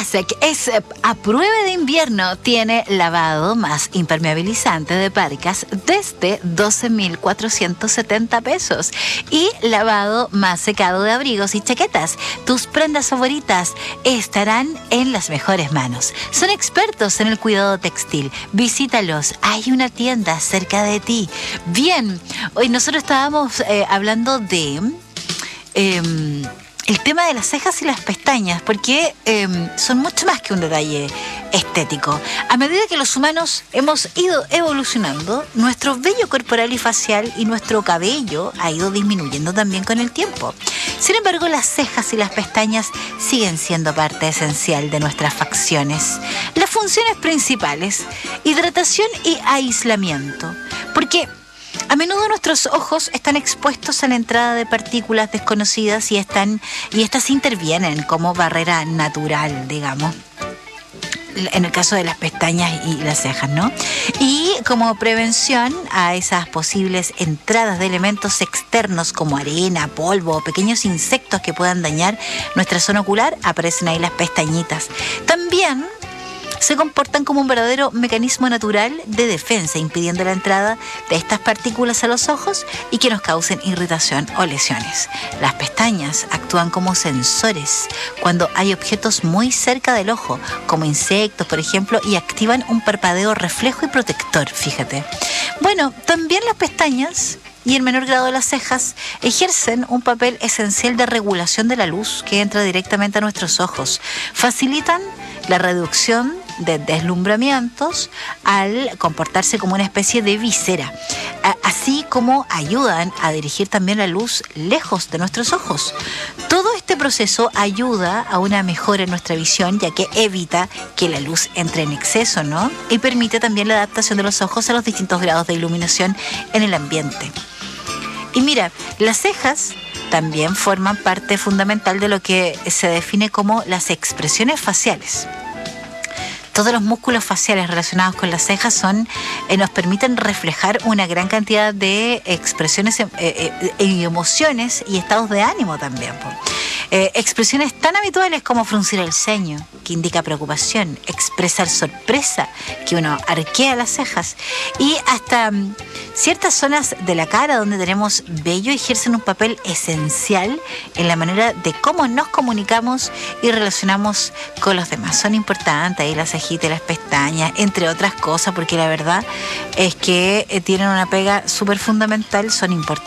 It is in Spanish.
Classic es a prueba de invierno, tiene lavado más impermeabilizante de parcas desde 12,470 pesos y lavado más secado de abrigos y chaquetas. Tus prendas favoritas estarán en las mejores manos. Son expertos en el cuidado textil. Visítalos, hay una tienda cerca de ti. Bien, hoy nosotros estábamos hablando de el tema de las cejas y las pestañas, porque son mucho más que un detalle estético. A medida que los humanos hemos ido evolucionando, nuestro vello corporal y facial y nuestro cabello ha ido disminuyendo también con el tiempo. Sin embargo, las cejas y las pestañas siguen siendo parte esencial de nuestras facciones. Las funciones principales: hidratación y aislamiento, porque a menudo nuestros ojos están expuestos a la entrada de partículas desconocidas y estas intervienen como barrera natural, digamos, en el caso de las pestañas y las cejas, ¿no? Y como prevención a esas posibles entradas de elementos externos como arena, polvo o pequeños insectos que puedan dañar nuestra zona ocular, aparecen ahí las pestañitas. También se comportan como un verdadero mecanismo natural de defensa, impidiendo la entrada de estas partículas a los ojos y que nos causen irritación o lesiones. Las pestañas actúan como sensores cuando hay objetos muy cerca del ojo, como insectos, por ejemplo, y activan un parpadeo reflejo y protector, fíjate. Bueno, también las pestañas, y en menor grado las cejas, ejercen un papel esencial de regulación de la luz que entra directamente a nuestros ojos. Facilitan la reducción de deslumbramientos al comportarse como una especie de visera, así como ayudan a dirigir también la luz lejos de nuestros ojos. Todo este proceso ayuda a una mejora en nuestra visión, ya que evita que la luz entre en exceso, ¿no? Y permite también la adaptación de los ojos a los distintos grados de iluminación en el ambiente. Y mira, las cejas también forman parte fundamental de lo que se define como las expresiones faciales. Todos los músculos faciales relacionados con las cejas nos permiten reflejar una gran cantidad de expresiones y emociones y estados de ánimo también. Expresiones tan habituales como fruncir el ceño, que indica preocupación, expresar sorpresa, que uno arquea las cejas, y hasta ciertas zonas de la cara donde tenemos vello ejercen un papel esencial en la manera de cómo nos comunicamos y relacionamos con los demás. Son importantes ahí las cejitas y las pestañas, entre otras cosas, porque la verdad es que tienen una pega súper fundamental, son importantes.